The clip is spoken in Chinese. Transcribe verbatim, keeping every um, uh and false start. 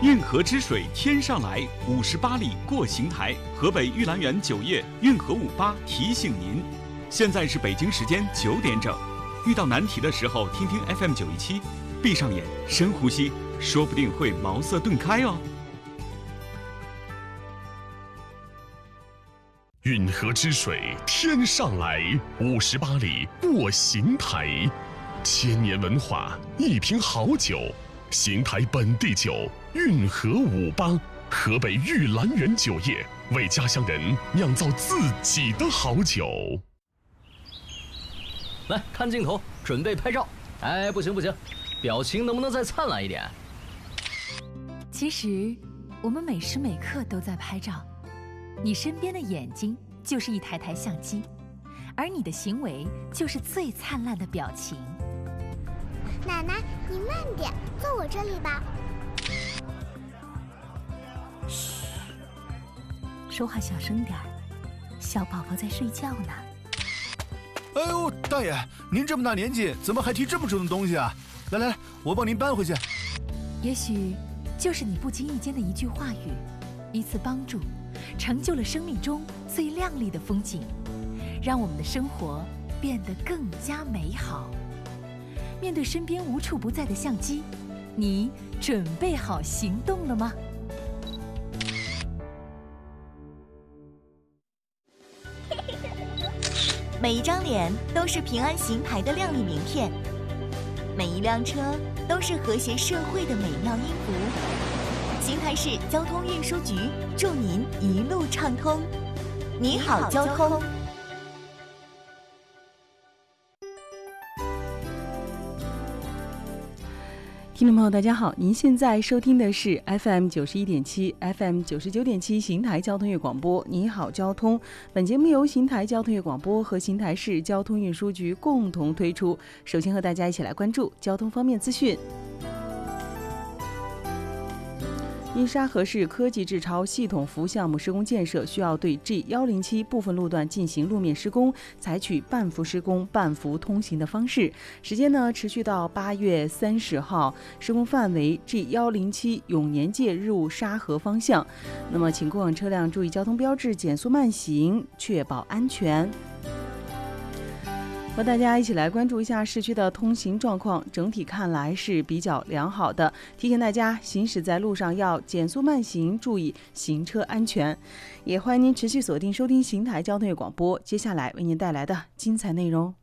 运河之水天上来，五十八里过邢台。河北玉兰园酒业运河五八提醒您，现在是北京时间九点整。遇到难题的时候，听听 F M 九一七，闭上眼，深呼吸，说不定会茅塞顿开哦。 运河之水天上来，五十八里过邢台。千年文化，一瓶好酒，邢台本地酒运河五八，河北玉兰园酒业为家乡人酿造自己的好酒。 来看镜头，准备拍照。哎，不行不行，表情能不能再灿烂一点？ 其实，我们每时每刻都在拍照。你身边的眼睛就是一台台相机，而你的行为就是最灿烂的表情。 奶奶，你慢点，坐我这里吧。 嘘，说话小声点儿，小宝宝在睡觉呢。 哎呦，大爷，您这么大年纪，怎么还提这么重的东西啊？来来，我帮您搬回去。 也许就是你不经意间的一句话语，一次帮助，成就了生命中最亮丽的风景，让我们的生活变得更加美好。面对身边无处不在的相机，你准备好行动了吗？ 每一张脸都是平安邢台的亮丽名片，每一辆车都是和谐社会的美妙音符。邢台市交通运输局祝您一路畅通。你好，交通。 听众朋友大家好，您现在收听的是 F M 九十一点七 F M 九十九点七邢台交通乐广播。你好，交通。本节目由邢台交通乐广播和邢台市交通运输局共同推出。首先和大家一起来关注交通方面资讯。因沙河市科技制超系统服务项目施工建设需要对 G 一零七部分路段进行路面施工，采取半幅施工、半幅通行的方式。时间呢持续到八月三十号，施工范围 G 一零七永年界入沙河方向。那么，请过往车辆注意交通标志，减速慢行，确保安全。和大家一起来关注一下市区的通行状况，整体看来是比较良好的。提醒大家行驶在路上要减速慢行，注意行车安全。也欢迎您持续锁定收听邢台交通乐广播，接下来为您带来的精彩内容。